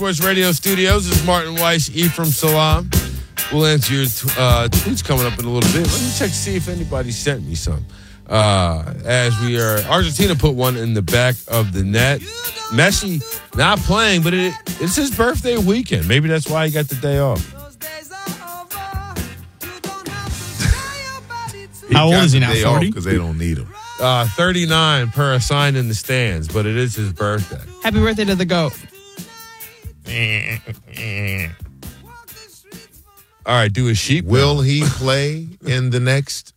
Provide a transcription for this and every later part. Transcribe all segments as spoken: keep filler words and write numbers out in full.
Sports Radio Studios. This is Martin Weiss, Ephraim Salam. We'll answer your uh, tweets coming up in a little bit. Let me check to see if anybody sent me some. Uh, as we are, Argentina put one in the back of the net. Messi not playing, but it, it's his birthday weekend. Maybe that's why he got the day off. How old is he now? forty? Because they don't need him. Uh, thirty-nine per a sign in the stands, but it is his birthday. Happy birthday to the GOAT. All right, do a sheep. Will now. he play in the next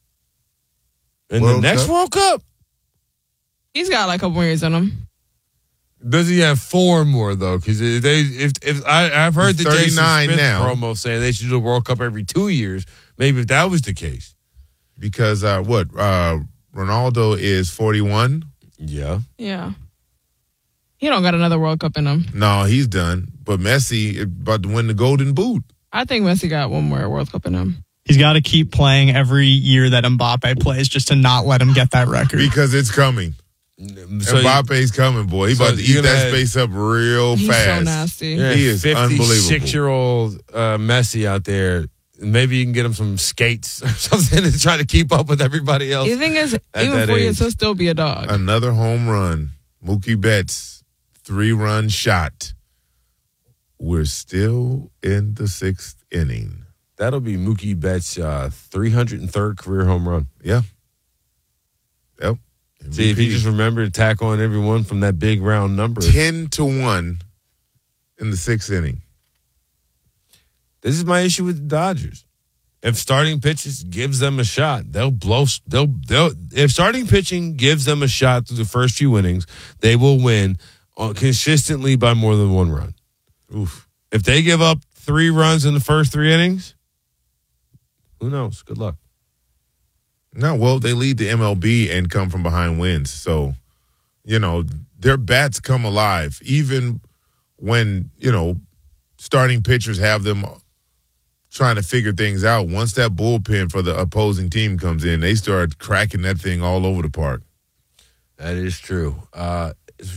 in World the next Cup? World Cup? He's got like a couple years in him. Does he have four more though? Because they, if if I, I've heard He's the Jason Smith now. promo saying they should do a World Cup every two years. Maybe if that was the case, because uh, what uh, Ronaldo is forty-one. Yeah, yeah. He don't got another World Cup in him. No, he's done. But Messi about to win the Golden Boot. I think Messi got one more World Cup in him. He's got to keep playing every year that Mbappe plays just to not let him get that record. Because it's coming. So Mbappe's coming, boy. He's so about to eat that space up real he's fast. He's so nasty. Yeah, he is unbelievable. fifty-six-year-old uh, Messi out there. Maybe you can get him some skates or something to try to keep up with everybody else. You think is even four years, he'll still be a dog. Another home run. Mookie Betts, three-run shot. We're still in the sixth inning. That'll be Mookie Betts' uh, three hundred third career home run. Yeah. Yep. M V P. See, if you just remember to tack on everyone from that big round number. ten to one in the sixth inning. This is my issue with the Dodgers. If starting pitches gives them a shot, they'll blow. They'll they'll. If starting pitching gives them a shot through the first few innings, they will win consistently by more than one run. Oof. If they give up three runs in the first three innings, who knows? Good luck. No, well, they lead the M L B and come from behind wins. So, you know, their bats come alive. Even when, you know, starting pitchers have them trying to figure things out. Once that bullpen for the opposing team comes in, they start cracking that thing all over the park. That is true. Uh,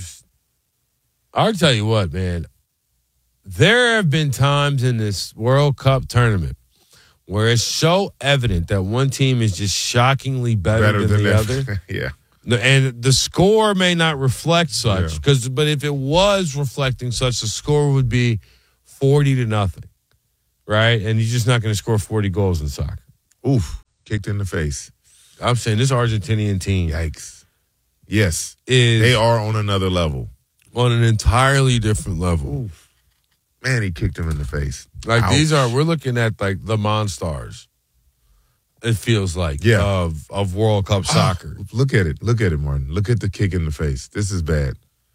I'll tell you what, man. There have been times in this World Cup tournament where it's so evident that one team is just shockingly better, better than, than the other. Yeah. And the score may not reflect such, because yeah. but if it was reflecting such, the score would be forty to nothing. Right? And you're just not going to score forty goals in soccer. Oof. Kicked in the face. I'm saying this Argentinian team. Yikes. Yes. Is they are on another level. On an entirely different level. Oof. Man, he kicked him in the face. Like Ouch. These are, we're looking at like the Monstars. It feels like yeah. of of World Cup soccer. Oh, look at it. Look at it, Martin. Look at the kick in the face. This is bad.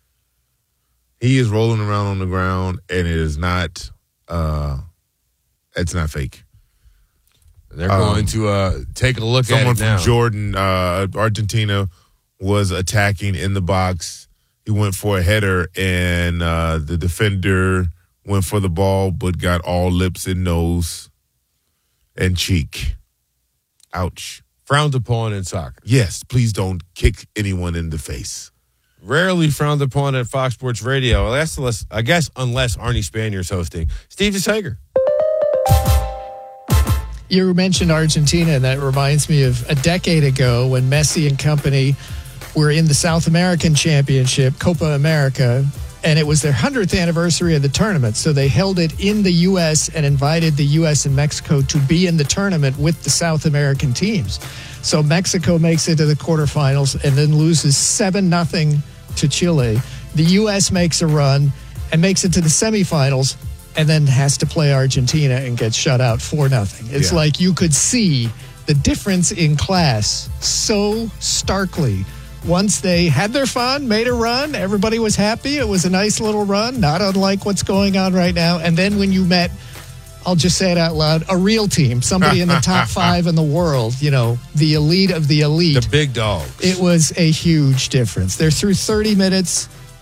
He is rolling around on the ground, and it is not, uh, it's not fake. They're going um, to uh, take a look at it now. Someone from Jordan, uh, Argentina, was attacking in the box. He went for a header, and uh, the defender went for the ball, but got all lips and nose and cheek. Ouch. Frowned upon in soccer. Yes, please don't kick anyone in the face. Rarely frowned upon at Fox Sports Radio. I guess unless, I guess unless Arnie Spanier's hosting. Steve DeSager. You mentioned Argentina, and that reminds me of a decade ago when Messi and company were in the South American Championship, Copa America, and it was their hundredth anniversary of the tournament. So they held it in the U S and invited the U S and Mexico to be in the tournament with the South American teams. So Mexico makes it to the quarterfinals and then loses seven nothing to Chile. The U S makes a run and makes it to the semifinals and then has to play Argentina and gets shut out four nothing. It's yeah. like you could see the difference in class so starkly. Once they had their fun, made a run, everybody was happy. It was a nice little run, not unlike what's going on right now. And then when you met, I'll just say it out loud, a real team, somebody in the top five in the world, you know, the elite of the elite. The big dogs. It was a huge difference. They're through thirty minutes.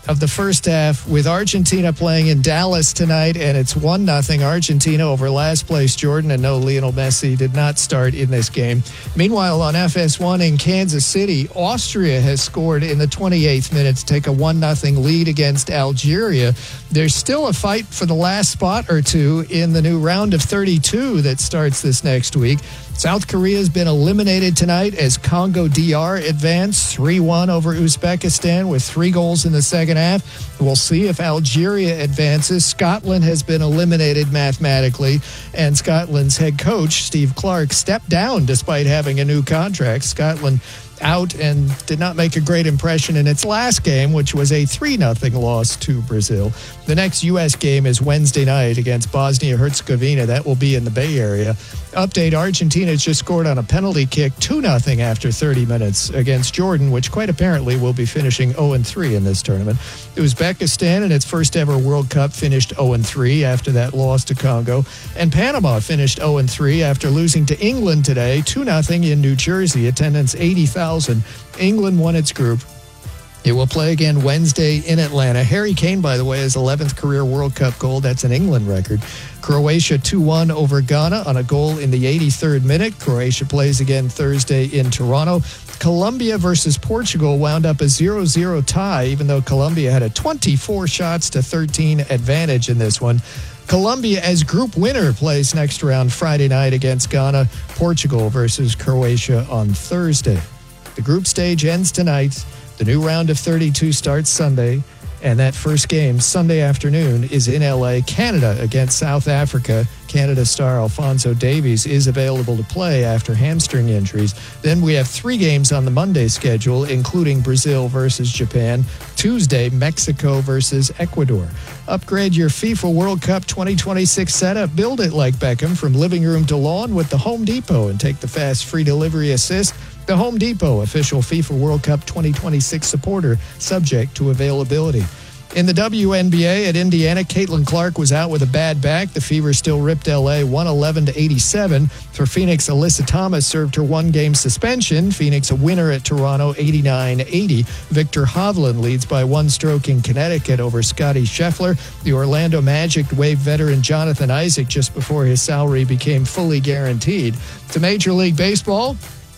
of the first half with Argentina playing in Dallas tonight, and it's one nothing Argentina over last place Jordan, and no, Lionel Messi did not start in this game. Meanwhile, on F S one in Kansas City, Austria has scored in the twenty-eighth minute to take a one nothing lead against Algeria. There's still a fight for the last spot or two in the new round of thirty-two that starts this next week. South Korea has been eliminated tonight as Congo D R advanced three one over Uzbekistan with three goals in the second half. We'll see if Algeria advances. Scotland has been eliminated mathematically, and Scotland's head coach, Steve Clark, stepped down despite having a new contract. Scotland out and did not make a great impression in its last game, which was a three nothing loss to Brazil. The next U S game is Wednesday night against Bosnia-Herzegovina. That will be in the Bay Area. Update, Argentina just scored on a penalty kick two nothing after thirty minutes against Jordan, which quite apparently will be finishing oh and three in this tournament. Uzbekistan in its first ever World Cup finished oh and three after that loss to Congo. And Panama finished oh and three after losing to England today two nothing in New Jersey. Attendance eighty thousand. England won its group. It will play again Wednesday in Atlanta. Harry Kane, by the way, his eleventh career World Cup goal. That's an England record. Croatia two one over Ghana on a goal in the eighty-third minute. Croatia plays again Thursday in Toronto. Colombia versus Portugal wound up a zero zero tie, even though Colombia had a twenty-four shots to thirteen advantage in this one. Colombia, as group winner, plays next round Friday night against Ghana. Portugal versus Croatia on Thursday. The group stage ends tonight. The new round of thirty-two starts Sunday, and that first game Sunday afternoon is in L A. Canada against South Africa. Canada star Alphonso Davies is available to play after hamstring injuries. Then we have three games on the Monday schedule, including Brazil versus Japan. Tuesday, Mexico versus Ecuador. Upgrade your FIFA World Cup twenty twenty-six setup. Build it like Beckham from living room to lawn with the Home Depot and take the fast free delivery assist. The Home Depot, official FIFA World Cup twenty twenty-six supporter, subject to availability. In the W N B A at Indiana, Caitlin Clark was out with a bad back. The Fever still ripped L A one eleven to eighty-seven. For Phoenix, Alyssa Thomas served her one-game suspension. Phoenix a winner at Toronto, eighty-nine eighty. Victor Hovland leads by one stroke in Connecticut over Scotty Scheffler. The Orlando Magic waived veteran Jonathan Isaac just before his salary became fully guaranteed. To Major League Baseball,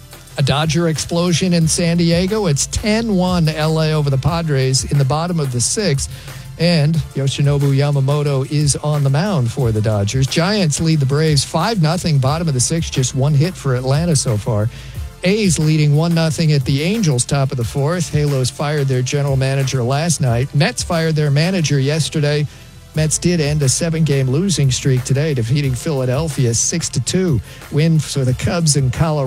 a Dodger explosion in San Diego. It's ten one L A over the Padres in the bottom of the sixth. And Yoshinobu Yamamoto is on the mound for the Dodgers. Giants lead the Braves five nothing, bottom of the sixth, just one hit for Atlanta so far. A's leading one nothing at the Angels, top of the fourth. Halos fired their general manager last night. Mets fired their manager yesterday. Mets did end a seven-game losing streak today, defeating Philadelphia six to two. Win for the Cubs in Colorado.